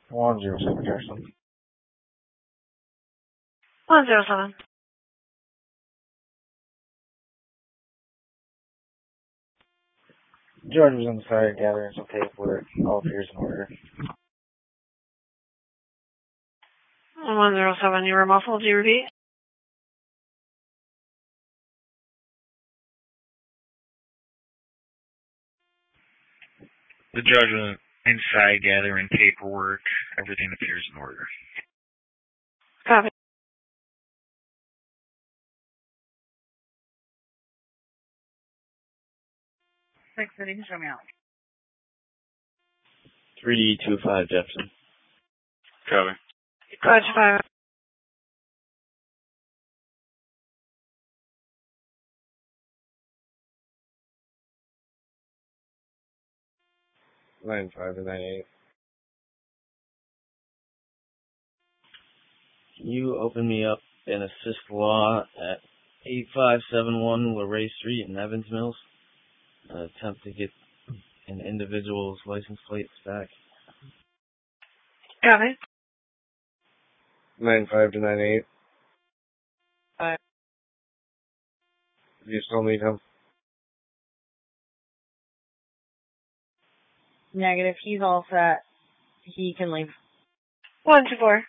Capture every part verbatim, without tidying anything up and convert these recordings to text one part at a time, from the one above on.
One zero seven Jefferson. One zero seven. George was inside gathering some paperwork. All appears in order. One zero seven. You were muffled. Do you repeat? The judge was inside gathering paperwork. Everything appears in order. Copy. Six City, show me out. three two five Jefferson. Copy. Gotcha, five. Nine five to nine eight. Can you open me up and assist law at eight five seven one LeRae Street in Evans Mills? Uh, attempt to get an individual's license plates back. Copy. Nine five to nine eight. Five. Do you still need him? Negative. He's all set. He can leave. One two four.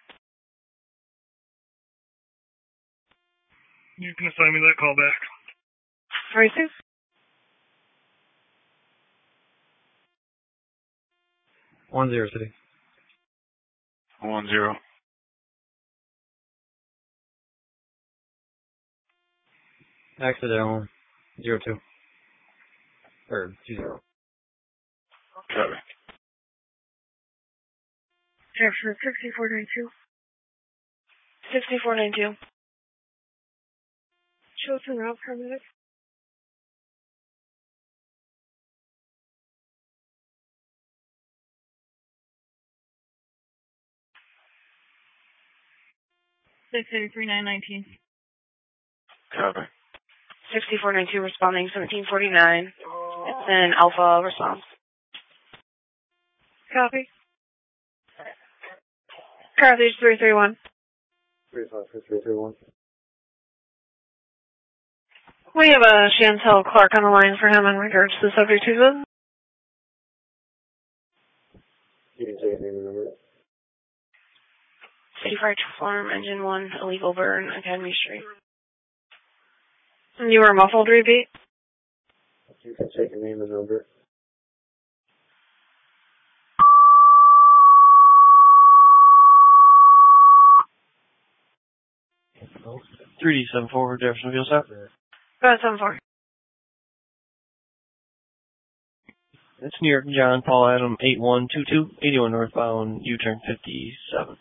You can assign me that call back. Three two. One zero City. One zero. Accidental. Zero two. Or two zero. Copy. Jefferson, sixty-four ninety-two. sixty-four ninety-two. Show some route paramedic. six eighty-three nine nineteen. Copy. sixty-four ninety-two responding seventeen forty-nine. It's an alpha response. Copy. Carthage three three one. Three five three three three one. We have a Chantel Clark on the line for him in regards to the subject who's in. You can say his name and number. City Fire Farm, Engine one, illegal burn, Academy Street. And you were muffled, repeat? You can say your name and number. three D seven four Jeffersonville South. Go ahead, seven four. It's New York John Paul Adam eight one two two, eighty-one northbound, U-turn fifty-seven.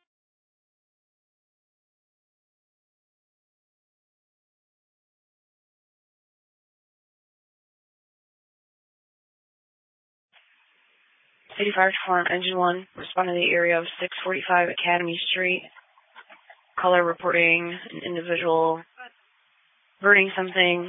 City Fire Farm, Engine one, respond to the area of six forty-five Academy Street. Caller reporting an individual burning something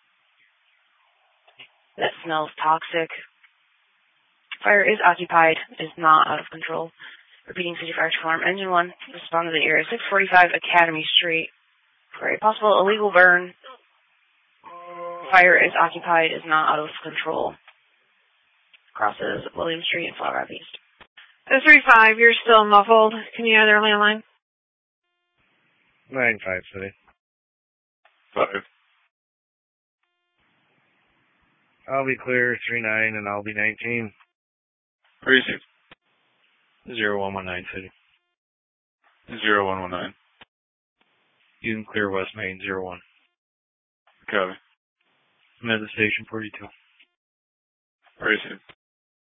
that smells toxic. Fire is occupied, is not out of control. Repeating, City Fire Farm, Engine one, respond to the area six forty-five Academy Street for a possible illegal burn. Fire is occupied, is not out of control. Crosses William Street and Flower Ave East. The three five, you're still muffled. Can you either landline? nine five City. Five. I'll be clear three nine and I'll be nineteen. Where is he? zero one one nine City. Zero one one nine. You can clear West Main zero one. Copy. I'm at the station forty-two. Where is he?